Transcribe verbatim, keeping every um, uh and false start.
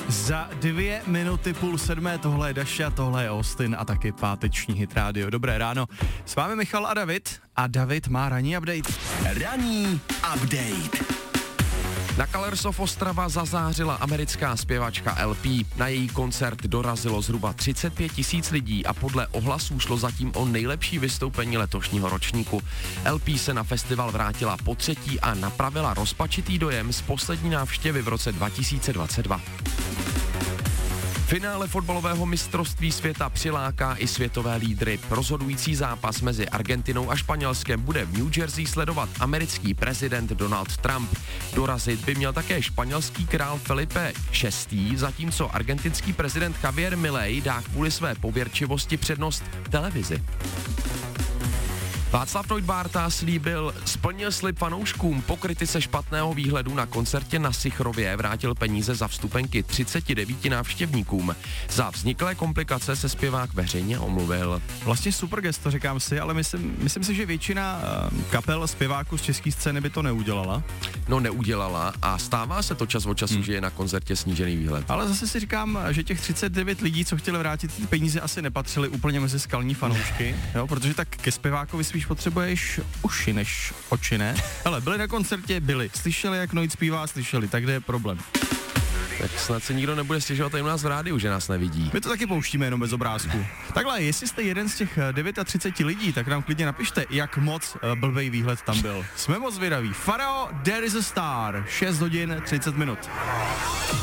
Za dvě minuty půl sedmé, tohle je Daša, tohle je Austin a taky páteční hit rádio. Dobré ráno, s vámi Michal a David a David má ranní update. Ranní update. Na Colors of Ostrava zazářila americká zpěvačka El P. Na její koncert dorazilo zhruba třicet pět tisíc lidí a podle ohlasů šlo zatím o nejlepší vystoupení letošního ročníku. El P se na festival vrátila po třetí a napravila rozpačitý dojem z poslední návštěvy v roce dva tisíce dvacet dva. Finále fotbalového mistrovství světa přiláká i světové lídry. Rozhodující zápas mezi Argentinou a Španělskem bude v New Jersey sledovat americký prezident Donald Trump. Dorazit by měl také španělský král Felipe šestý, zatímco argentinský prezident Javier Milei dá kvůli své pověrčivosti přednost televizi. Václav Neubárta slíbil, splnil slib fanouškům, po kritice špatného výhledu na koncertě na Sichrově vrátil peníze za vstupenky třiceti devíti návštěvníkům. Za vzniklé komplikace se zpěvák veřejně omluvil. Vlastně super gesto, říkám si, ale myslím, myslím si, že většina uh, kapel zpěváků z české scény by to neudělala. No neudělala a stává se to čas od času, hmm. že je na koncertě snížený výhled. Ale zase si říkám, že těch třicet devět lidí, co chtěli vrátit ty peníze, asi nepatřili úplně mezi skalní fanoušky, jo, protože tak ke zpěvákovi spíš potřebuješ uši než oči, ne? Ale byli na koncertě, byli. Slyšeli, jak Noid zpívá, slyšeli, tak kde je problém? Tak snad se nikdo nebude stěžovat tady u nás v rádiu, že nás nevidí. My to taky pouštíme jenom bez obrázku. Takhle, jestli jste jeden z těch třicet devět lidí, tak nám klidně napište, jak moc blbej výhled tam byl. Jsme moc zvědaví. Pharao, There is a Star, šest hodin třicet minut.